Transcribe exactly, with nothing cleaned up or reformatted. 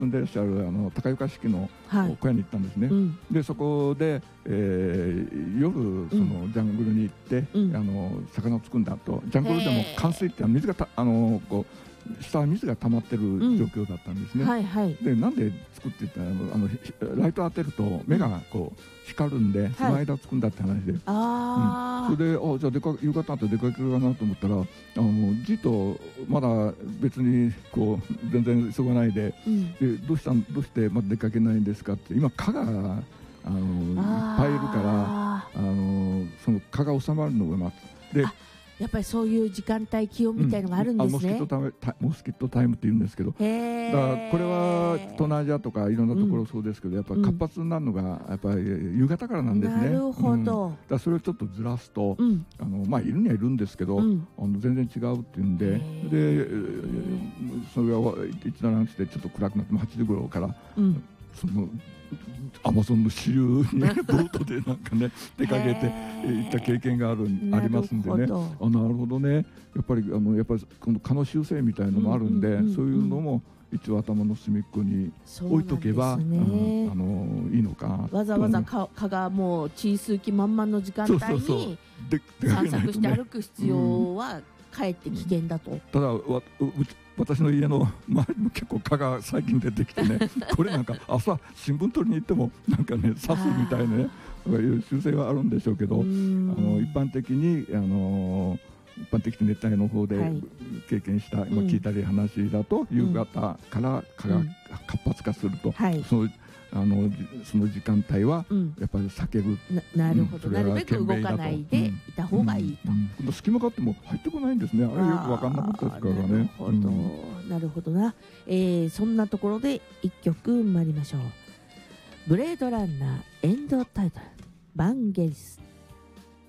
住んでいらっしゃるあの高床式の小屋に行ったんですね、 はい、うん、 でそこで、えー、夜そのジャングルに行って、うん、あの魚を作るんだと。ジャングルでも冠水って水がたあのこう下は水が溜まってる状況だったんですね、 うん、はいはい、 でなんで作っていったらあのライト当てると目がこう光るんで、うん、その間つくんだって話で、はい、あ、うん、それであじゃあ出か夕方あと出かけるかなと思ったらあのじっとまだ別にこう全然急がないで、うん、でどうしたんどうしてまだ出かけないんですかって今蚊があのいっぱいいるからあのその蚊が収まるのを待つでやっぱりそういう時間帯気温みたいのがあるんですね、うん、モスキットタイム、モスキットタイムって言うんですけど、だからこれは東南アジアとかいろんなところそうですけど、うん、やっぱり活発になるのがやっぱり夕方からなんですね。 なるほど、 うん、だからそれをちょっとずらすと、うん、あのまあいるにはいるんですけど、うん、あの全然違うっていうんで、でそれが一段落してちょっと暗くなってはちじ頃から、うん、そのアマゾンの支流にボートでなんかね出かけて行った経験があるありますんでね、あなるほどね、やっぱりあのやっぱりこの蚊の習性みたいのもあるんで、そういうのも一応頭の隅っこに置いとけば、ね、あのいいのか。 わざわざ蚊がもう血吸う気満々の時間帯に散策して歩く必要はかえって危険だと。 ただわ私の家の周りも結構蚊が最近出てきてねこれなんか朝新聞取りに行ってもなんかね刺すみたいなねそういう習性はあるんでしょうけど、あの一般的にあの一般的に熱帯の方で経験した、はい、まあ、聞いたり話だと、うん、夕方から蚊が活発化すると、うん、はい、そのあのその時間帯はやっぱり避ける、 うん、な, なるほど、なるべく動かないでいた方がいいと、 うんうん、隙間があっても入ってこないんですね。あれよく分かんなかったですからね。 なるほど、うん、なるほどな、えー、そんなところで一曲参りましょう。ブレードランナーエンドタイトルバンゲリス。